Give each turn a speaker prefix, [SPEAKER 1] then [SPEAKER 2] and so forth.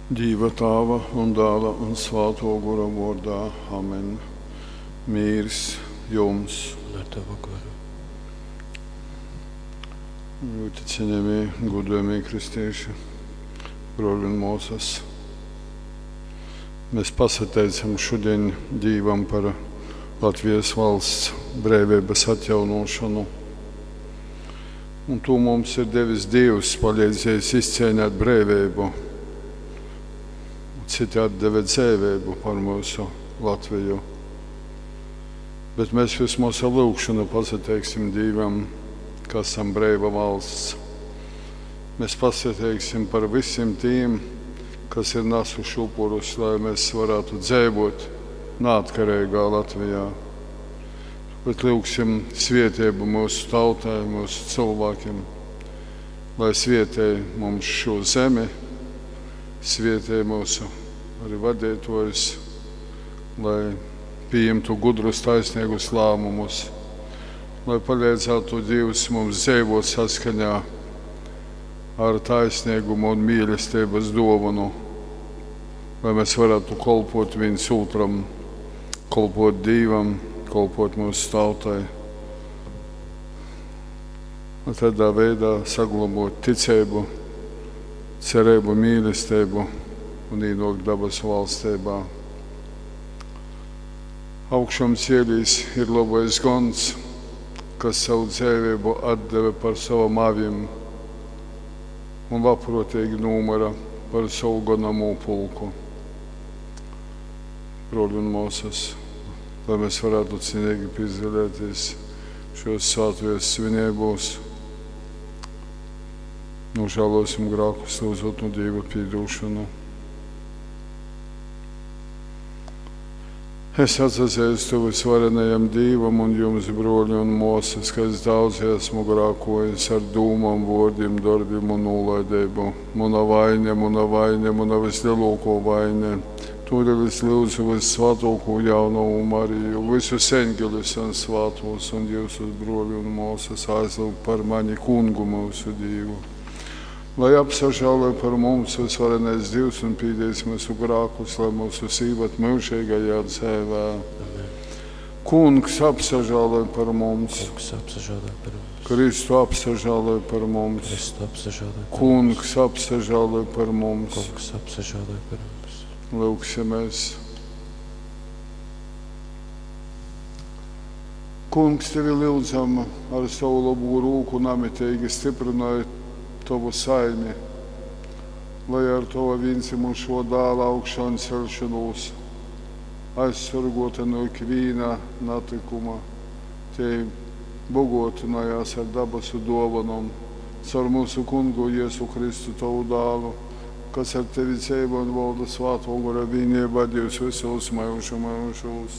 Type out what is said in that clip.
[SPEAKER 1] Dieva Tēva un Dēla un Svēto gara vārdā. Amen. Mīrs jums.
[SPEAKER 2] Un ar tavu garu.
[SPEAKER 1] Ļoti cienījamie, godājamie kristieši, broļi un mūsas. Mēs pasateicam šodien Dievam par Latvijas valsts brīvības atjaunošanu. Un to mums ir devis Dievs, palīdzējis izcīnīt brīvību. Citi atdeva dzīvību par mūsu Latviju. Bet mēs vismaz ar lūgšanu pasateiksim Dievam, ka esam brīva valsts. Mēs pasateiksim par visiem tiem, kas ir nesuši upurus, lai mēs varētu dzīvot neatkarīgā Latvijā. Bet lūgsim svētību mūsu tautai, mūsu cilvēkiem, lai svētī mums šo zemi, svētī mūsu arī vadītājus, lai pieņemtu gudrus, taisnīgus lēmumus, lai palīdzētu Dievs mums dzīvot saskaņā ar taisnīgumu un mīlestības dāvanu, lai mēs varētu kalpot viens otram, kalpot Dievam, kalpot mūsu tautai. Un tādā veidā saglabāt ticību, cerību, mīlestību un ienākt dabas valstībā. Augšām cielīs ir labais gons, kas savu dzīvību atdeva par savam avim un labprātīgi numura par savu ganamo pulku. Broļi un mūsas, lai mēs varētu cienīgi piedalīties šos svētajos svinībos. Nožēlosim grēkus, lūdzot no Dieva piedošanu. Es atzīstu visvarenajam Dievam un jums, broļi un mūsas, ka es daudz esmu grēkojis ar dūmām, vārdiem, darbiem un nolaidību. Mana vaina, mana vislielākā vaina. Tūdaļ es lūdzu visvētāko jauno Mariju, visus eņģeļus un svētos un jūsus broļi un mūsas aizlūg par mani kungu mūsu Dievu. Lai apsažālē par mums visvarenais Dievs un pīdēs mūsu grākus, lai mūsu sīvat mūžīgajā dzīvē. Kungs apsažālē par mums.
[SPEAKER 2] Kungs apsažālē par mums.
[SPEAKER 1] Kristu apsažālē par mums.
[SPEAKER 2] Kristu apsažālē par mums.
[SPEAKER 1] Kungs apsažālē par mums.
[SPEAKER 2] Kungs apsažālē par mums.
[SPEAKER 1] Lūksimies. Kungs, tevi lūdzam ar savu labo rūku namitīgi stiprināt Tavu saimi, lai ar Tavu vienzimušo dēla augšām celšanos aizsargota no ikviena netikuma, te bogotinājās ar dabasu dāvanām, caur mūsu kungu Jēzu Kristu Tavu dēlu, kas ar Tevi dzīvo un valda Svētā gara vienībā Dievs visos mūžu mūžos.